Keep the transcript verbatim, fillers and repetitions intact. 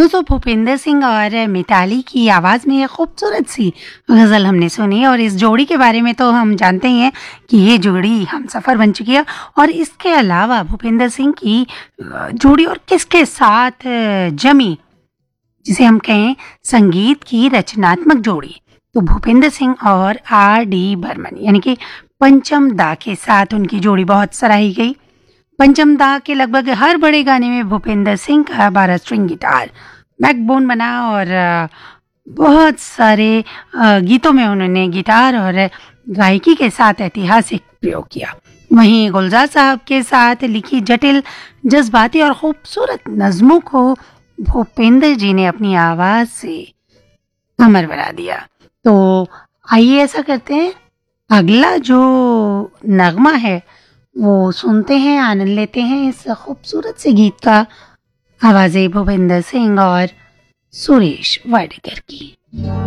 दोस्तों, भूपेंद्र सिंह और मिताली की आवाज़ में ये खूबसूरत सी गज़ल हमने सुनी और इस जोड़ी के बारे में तो हम जानते ही हैं कि ये जोड़ी हमसफ़र बन चुकी है। और इसके अलावा भूपेंद्र सिंह की अ, जोड़ी और किसके साथ अ, जमी, जिसे हम कहें संगीत की रचनात्मक जोड़ी, तो भूपेंद्र सिंह और आर डी बर्मन यानी कि पंचम दा के साथ उनकी जोड़ी बहुत सराही गई। पंचम दा के लगभग हर बड़े गाने में भूपेंद्र सिंह का बारह स्ट्रिंग गिटार बैकबोन बना और अ, बहुत सारे अ, गीतों में उन्होंने गिटार और गायकी के साथ ऐतिहासिक प्रयोग किया। वहीं गुलजार साहब के साथ लिखी जटिल, जज्बाती और खूबसूरत नज़मों को भूपेंद्र जी ने अपनी आवाज़ से अमर बना दिया। तो आइए ऐसा करते हैं, अगला जो नगमा है वो सुनते हैं, आनंद लेते हैं इस खूबसूरत से गीत का। आवाज़ें भूपेंद्र सिंह और सुरेश वाडकर की।